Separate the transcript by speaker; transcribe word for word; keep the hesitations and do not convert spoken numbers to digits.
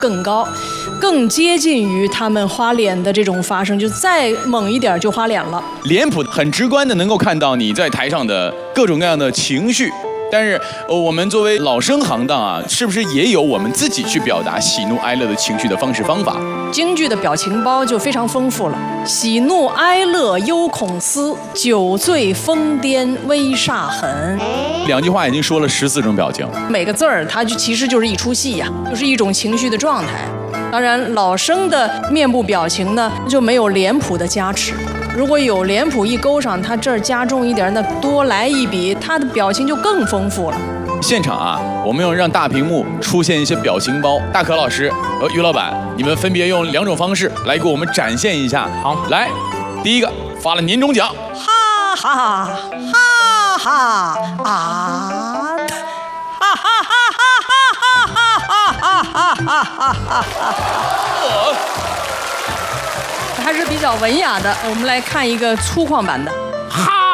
Speaker 1: 更高，更接近于他们花脸的这种发声，就再猛一点就花脸了。
Speaker 2: 脸谱很直观的能够看到你在台上的各种各样的情绪。但是，呃，我们作为老生行当啊，是不是也有我们自己去表达喜怒哀乐的情绪的方式方法？
Speaker 1: 京剧的表情包就非常丰富了，喜怒哀乐忧恐思，酒醉疯癫威煞狠。
Speaker 2: 两句话已经说了十四种表情，
Speaker 1: 每个字儿它就其实就是一出戏呀、啊，就是一种情绪的状态。当然，老生的面部表情呢就没有脸谱的加持。如果有脸谱一勾上，他这儿加重一点，那多来一笔，他的表情就更丰富了。
Speaker 2: 现场啊，我们要让大屏幕出现一些表情包。大可老师和于老板，你们分别用两种方式来给我们展现一下。好，来，第一个发了年终奖，
Speaker 1: 哈哈哈哈哈啊！哈哈哈哈哈哈哈哈哈哈哈哈！还是比较文雅的，我们来看一个粗犷版的，哈。